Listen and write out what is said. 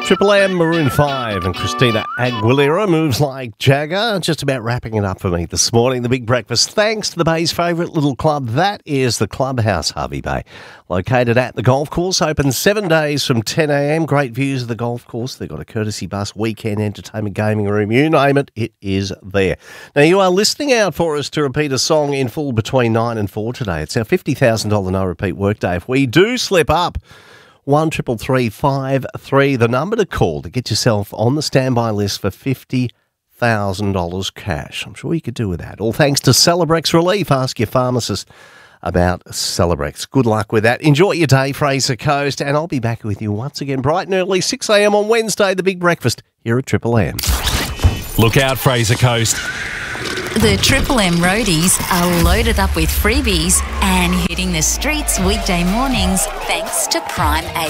Triple M, Maroon 5 and Christina Aguilera, Moves Like Jagger. Just about wrapping it up for me this morning. The Big Breakfast, thanks to the Bay's favourite little club. That is the Clubhouse, Harvey Bay. Located at the golf course, open 7 days from 10 a.m. Great views of the golf course. They've got a courtesy bus, weekend entertainment, gaming room, you name it, it is there. Now, you are listening out for us to repeat a song in full between 9 and 4 today. It's our $50,000 no repeat workday. If we do slip up, 133353, the number to call to get yourself on the standby list for $50,000 cash. I'm sure you could do with that. All thanks to Celebrex Relief. Ask your pharmacist about Celebrex. Good luck with that. Enjoy your day, Fraser Coast, and I'll be back with you once again bright and early, 6 a.m. on Wednesday, the Big Breakfast here at Triple M. Look out, Fraser Coast. The Triple M roadies are loaded up with freebies and hitting the streets weekday mornings thanks to Prime